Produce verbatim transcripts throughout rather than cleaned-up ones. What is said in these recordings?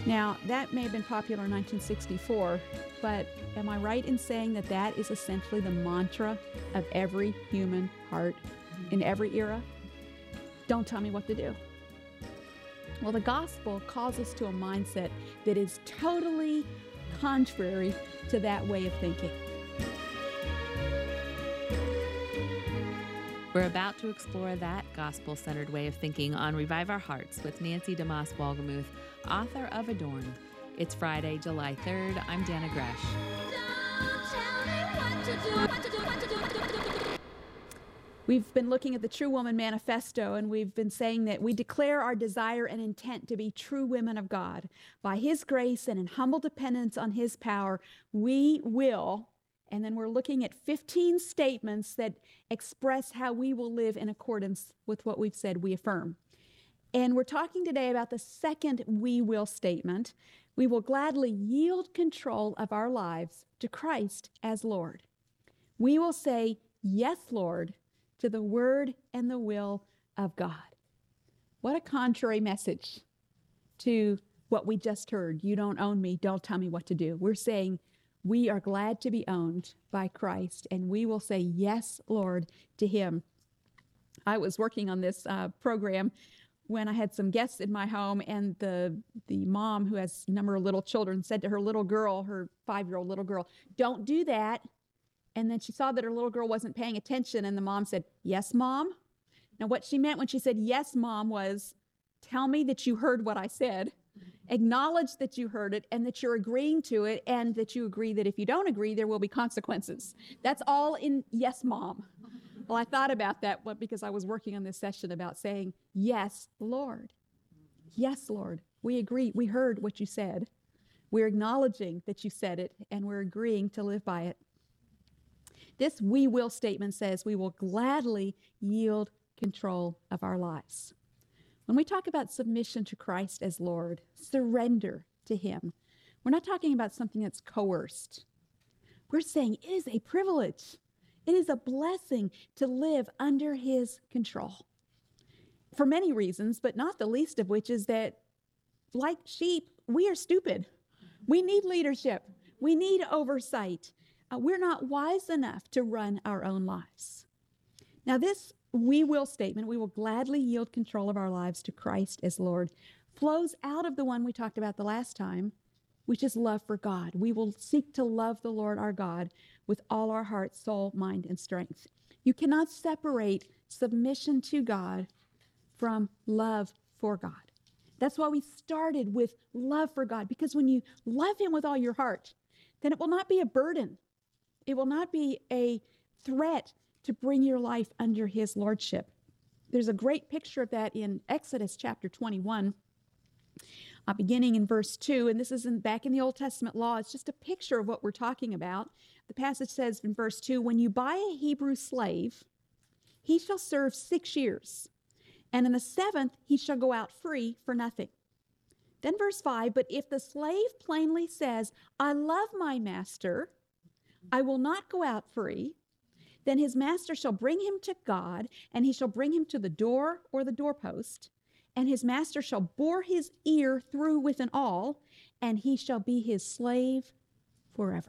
Now, that may have been popular in nineteen sixty-four, but am I right in saying that that is essentially the mantra of every human heart in every era? Don't tell me what to do. Well, the gospel calls us to a mindset that is totally contrary to that way of thinking. We're about to explore that gospel-centered way of thinking on Revive Our Hearts with Nancy DeMoss Wolgemuth, author of Adorn. It's Friday, July third. I'm Dana Gresh. We've been looking at the True Woman Manifesto, and we've been saying that we declare our desire and intent to be true women of God. By His grace and in humble dependence on His power, we will. And then we're looking at fifteen statements that express how we will live in accordance with what we've said we affirm. And we're talking today about the second we will statement. We will gladly yield control of our lives to Christ as Lord. We will say, yes, Lord, to the word and the will of God. What a contrary message to what we just heard. You don't own me. Don't tell me what to do. We're saying, we are glad to be owned by Christ, and we will say, yes, Lord, to Him. I was working on this uh, program when I had some guests in my home, and the, the mom, who has a number of little children, said to her little girl, her five-year-old little girl, don't do that. And then she saw that her little girl wasn't paying attention, and the mom said, yes, Mom. Now, what she meant when she said, yes, Mom, was tell me that you heard what I said. Acknowledge that you heard it and that you're agreeing to it, and that you agree that if you don't agree, there will be consequences. That's all in yes, Mom. Well, I thought about that because I was working on this session about saying, yes, Lord. Yes, Lord. We agree. We heard what you said. We're acknowledging that you said it, and we're agreeing to live by it. This we will statement says we will gladly yield control of our lives. When we talk about submission to Christ as Lord, surrender to Him, we're not talking about something that's coerced. We're saying it is a privilege. It is a blessing to live under His control. For many reasons, but not the least of which is that, like sheep, we are stupid. We need leadership. We need oversight. Uh, we're not wise enough to run our own lives. Now, this we will statement, we will gladly yield control of our lives to Christ as Lord, flows out of the one we talked about the last time, which is love for God. We will seek to love the Lord our God with all our heart, soul, mind, and strength. You cannot separate submission to God from love for God. That's why we started with love for God, because when you love Him with all your heart, then it will not be a burden. It will not be a threat to bring your life under His lordship. There's a great picture of that in Exodus chapter twenty-one, uh, beginning in verse two, and this is in, back in the Old Testament law. It's just a picture of what we're talking about. The passage says in verse two, when you buy a Hebrew slave, he shall serve six years, and in the seventh he shall go out free for nothing. Then verse five, but if the slave plainly says, I love my master, I will not go out free, then his master shall bring him to God, and he shall bring him to the door or the doorpost, and his master shall bore his ear through with an awl, and he shall be his slave forever.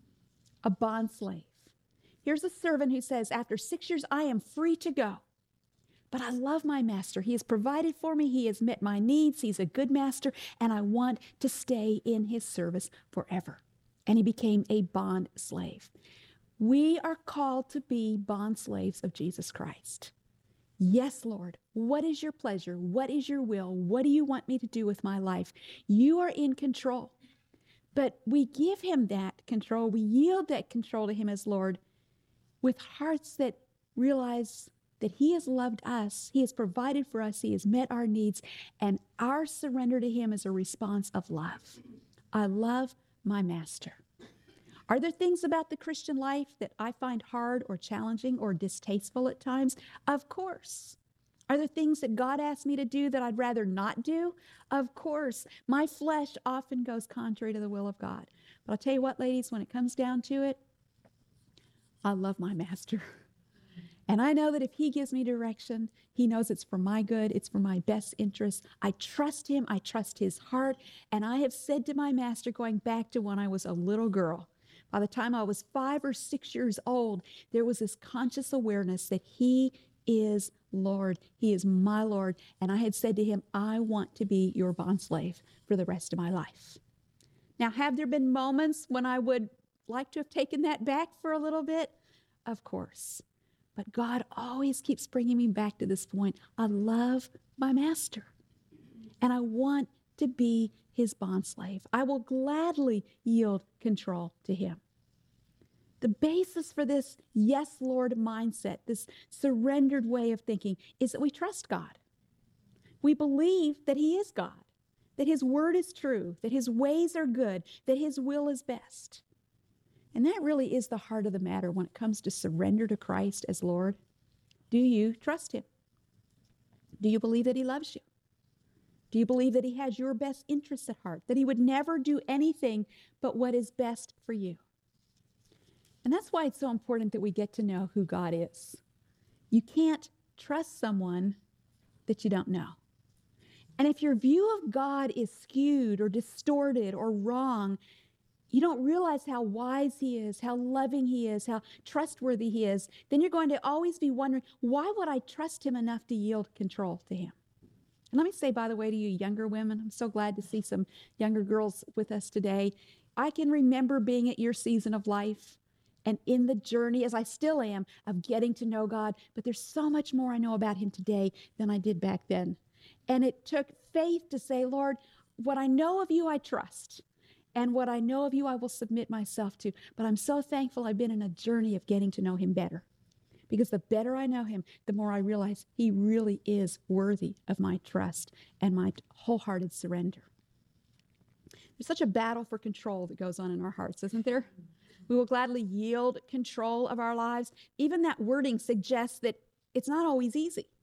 A bond slave. Here's a servant who says, after six years, I am free to go. But I love my master. He has provided for me. He has met my needs. He's a good master, and I want to stay in his service forever. And he became a bond slave. We are called to be bond slaves of Jesus Christ. Yes, Lord, what is your pleasure? What is your will? What do you want me to do with my life? You are in control. But we give Him that control. We yield that control to Him as Lord with hearts that realize that He has loved us. He has provided for us. He has met our needs. And our surrender to Him is a response of love. I love my master. Are there things about the Christian life that I find hard or challenging or distasteful at times? Of course. Are there things that God asks me to do that I'd rather not do? Of course. My flesh often goes contrary to the will of God. But I'll tell you what, ladies, when it comes down to it, I love my master. And I know that if he gives me direction, he knows it's for my good, it's for my best interest. I trust him, I trust his heart. And I have said to my master, going back to when I was a little girl, by the time I was five or six years old, there was this conscious awareness that he is Lord. He is my Lord. And I had said to him, I want to be your bondslave for the rest of my life. Now, have there been moments when I would like to have taken that back for a little bit? Of course. But God always keeps bringing me back to this point. I love my master, and I want to be his bondslave. I will gladly yield control to him. The basis for this yes, Lord mindset, this surrendered way of thinking, is that we trust God. We believe that he is God, that his word is true, that his ways are good, that his will is best. And that really is the heart of the matter when it comes to surrender to Christ as Lord. Do you trust him? Do you believe that he loves you? Do you believe that he has your best interests at heart, that he would never do anything but what is best for you? And that's why it's so important that we get to know who God is. You can't trust someone that you don't know. And if your view of God is skewed or distorted or wrong, you don't realize how wise he is, how loving he is, how trustworthy he is, then you're going to always be wondering, why would I trust him enough to yield control to him? And let me say, by the way, to you younger women, I'm so glad to see some younger girls with us today. I can remember being at your season of life and in the journey, as I still am, of getting to know God. But there's so much more I know about him today than I did back then. And it took faith to say, Lord, what I know of you, I trust. And what I know of you, I will submit myself to. But I'm so thankful I've been in a journey of getting to know him better. Because the better I know him, the more I realize he really is worthy of my trust and my wholehearted surrender. There's such a battle for control that goes on in our hearts, isn't there? We will gladly yield control of our lives. Even that wording suggests that it's not always easy.